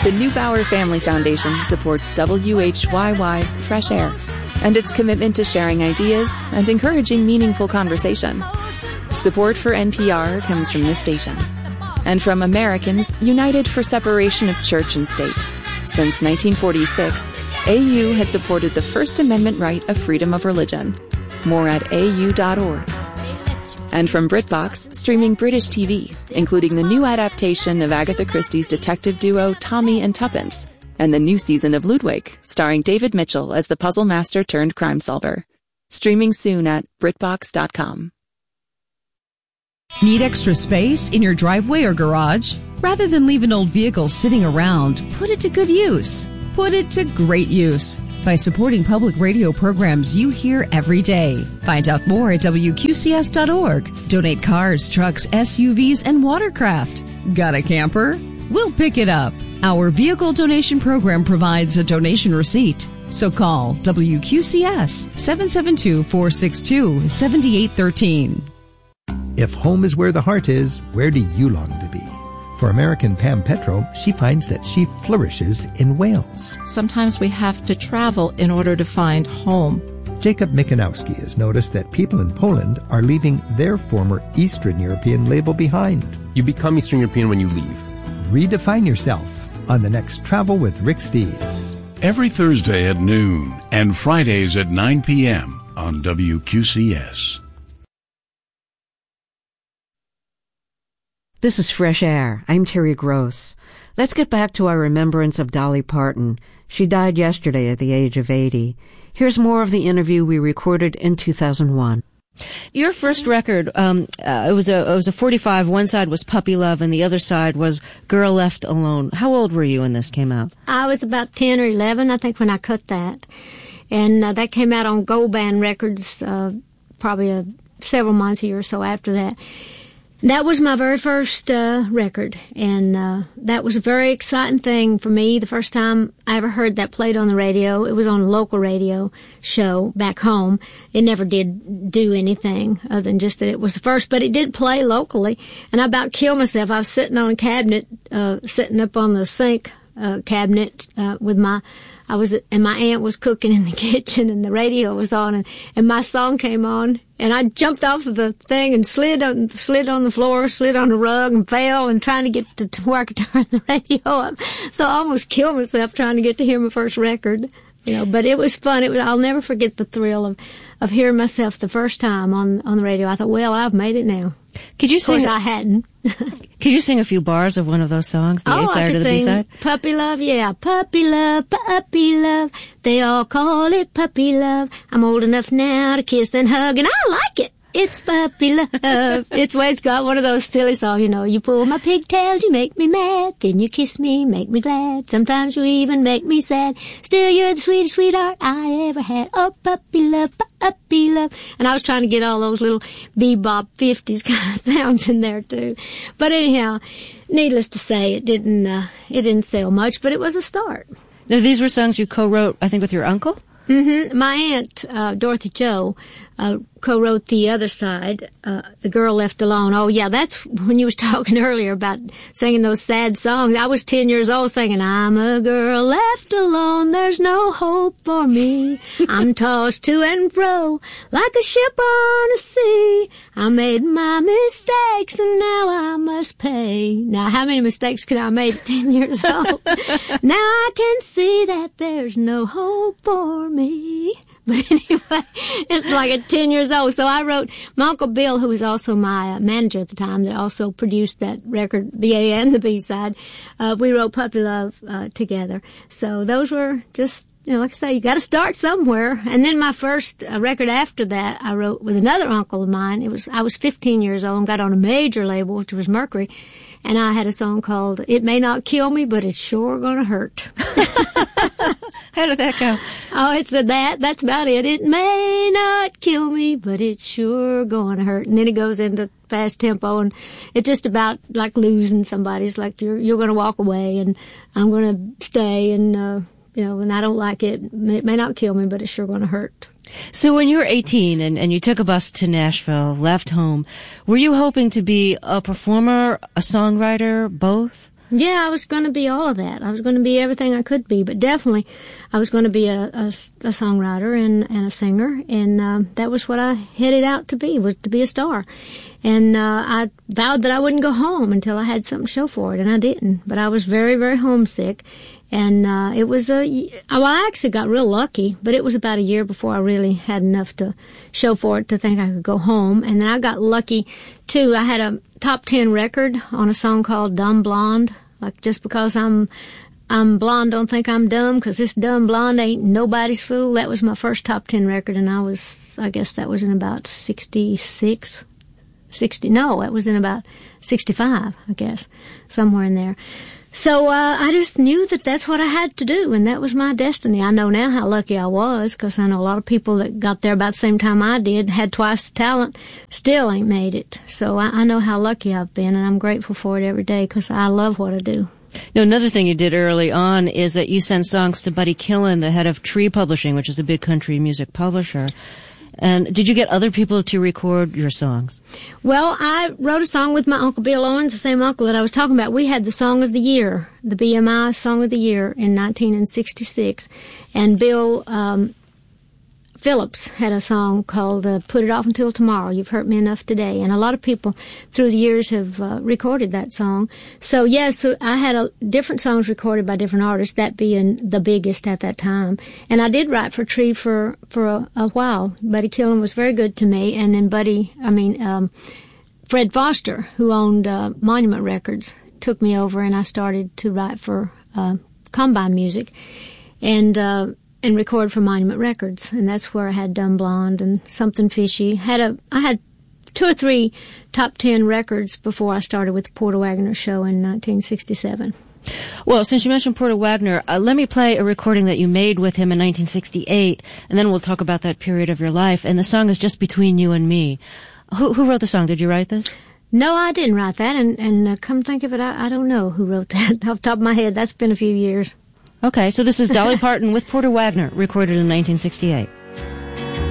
The Neubauer Family Foundation supports WHYY's Fresh Air and its commitment to sharing ideas and encouraging meaningful conversation. Support for NPR comes from this station and from Americans United for Separation of Church and State. Since 1946, AU has supported the First Amendment right of freedom of religion. More at au.org. And from BritBox, streaming British TV, including the new adaptation of Agatha Christie's detective duo Tommy and Tuppence, and the new season of Ludwig, starring David Mitchell as the puzzle master turned crime solver. Streaming soon at BritBox.com. Need extra space in your driveway or garage? Rather than leave an old vehicle sitting around, put it to good use. Put it to great use by supporting public radio programs you hear every day. Find out more at WQCS.org. Donate cars, trucks, SUVs, and watercraft. Got a camper? We'll pick it up. Our vehicle donation program provides a donation receipt. So call WQCS 772-462-7813. If home is where the heart is, where do you long to be? For American Pam Petro, she finds that she flourishes in Wales. Sometimes we have to travel in order to find home. Jacob Mikanowski has noticed that people in Poland are leaving their former Eastern European label behind. You become Eastern European when you leave. Redefine yourself on the next Travel with Rick Steves. Every Thursday at noon and Fridays at 9 p.m. on WQCS. This is Fresh Air. I'm Terry Gross. Let's get back to our remembrance of Dolly Parton. She died yesterday at the age of 80. Here's more of the interview we recorded in 2001. Your first record, it was a 45. One side was Puppy Love and the other side was Girl Left Alone. How old were you when this came out? I was about 10 or 11, I think, when I cut that. And that came out on Gold Band Records probably several months, a year or so after that. That was my very first record, and that was a very exciting thing for me. The first time I ever heard that played on the radio, it was on a local radio show back home. It never did do anything other than just that it was the first, but it did play locally, and I about killed myself. I was sitting on a cabinet, sitting up on the sink cabinet with my aunt was cooking in the kitchen, and the radio was on, and my song came on, and I jumped off of the thing and slid on the floor, slid on the rug, and fell, and trying to get to where I could turn the radio up. So I almost killed myself trying to get to hear my first record. But it was fun. I'll never forget the thrill of hearing myself the first time on the radio. I thought, well, I've made it now. Could you sing? Of course, I hadn't. Could you sing a few bars of one of those songs, the A-side or the B-side? Puppy Love, yeah. Puppy love, they all call it puppy love. I'm old enough now to kiss and hug, and I like it. It's puppy love. It's got one of those silly songs, you pull my pigtails, you make me mad, then you kiss me, make me glad. Sometimes you even make me sad. Still, you're the sweetest sweetheart I ever had. Oh, puppy love, puppy love. And I was trying to get all those little bebop 50s kind of sounds in there too. But anyhow, needless to say, it didn't sell much, but it was a start. Now, these were songs you co-wrote, I think, with your uncle? Mm-hmm. My aunt, Dorothy Jo, co-wrote the other side, The Girl Left Alone. Oh, yeah, that's when you was talking earlier about singing those sad songs. I was 10 years old singing, I'm a girl left alone, there's no hope for me. I'm tossed to and fro like a ship on a sea. I made my mistakes and now I must pay. Now, how many mistakes could I have made at 10 years old? Now I can see that there's no hope for me. But anyway, it's like at 10 years old. So I wrote, my Uncle Bill, who was also my manager at the time, that also produced that record, the A and the B side, we wrote Puppy Love together. So those were just, like I say, you got to start somewhere. And then my first record after that, I wrote with another uncle of mine. I was 15 years old and got on a major label, which was Mercury. And I had a song called It May Not Kill Me, But It's Sure Gonna Hurt. How did that go? Oh, it's that's about it. It may not kill me, but it's sure gonna hurt. And then it goes into fast tempo, and it's just about like losing somebody. It's like you're gonna walk away, and I'm gonna stay, and and I don't like it. It may not kill me, but it's sure gonna hurt. So when you were 18 and you took a bus to Nashville, left home, were you hoping to be a performer, a songwriter, both? Yeah, I was going to be all of that. I was going to be everything I could be, but definitely I was going to be a songwriter and a singer, and that was what I headed out to be, was to be a star. And I vowed that I wouldn't go home until I had something to show for it, and I didn't. But I was very, very homesick, and it was I actually got real lucky, but it was about a year before I really had enough to show for it to think I could go home. And then I got lucky, too. I had a top 10 record on a song called Dumb Blonde. Like, just because I'm blonde, don't think I'm dumb, because this dumb blonde ain't nobody's fool. That was my first top 10 record, and I guess that was in about 66. It was in about 65, I guess, somewhere in there. So I just knew that that's what I had to do, and that was my destiny. I know now how lucky I was, because I know a lot of people that got there about the same time I did, had twice the talent, still ain't made it. So I know how lucky I've been, and I'm grateful for it every day, because I love what I do. Now, another thing you did early on is that you sent songs to Buddy Killen, the head of Tree Publishing, which is a big country music publisher. And did you get other people to record your songs? Well, I wrote a song with my Uncle Bill Owens, the same uncle that I was talking about. We had the Song of the Year, the BMI Song of the Year in 1966. And Bill Phillips had a song called Put It Off Until Tomorrow, You've Hurt Me Enough Today. And a lot of people through the years have recorded that song. So, yes, I had different songs recorded by different artists, that being the biggest at that time. And I did write for Tree for a while. Buddy Killen was very good to me. And then Fred Foster, who owned Monument Records, took me over, and I started to write for Combine Music. And record for Monument Records, and that's where I had Dumb Blonde and Something Fishy. I had 2 or 3 top 10 records before I started with the Porter Wagoner Show in 1967. Well, since you mentioned Porter Wagoner, let me play a recording that you made with him in 1968, and then we'll talk about that period of your life. And the song is Just Between You and Me. Who wrote the song? Did you write this? No, I didn't write that, and come think of it, I don't know who wrote that off the top of my head. That's been a few years. Okay, so this is Dolly Parton with Porter Wagoner, recorded in 1968.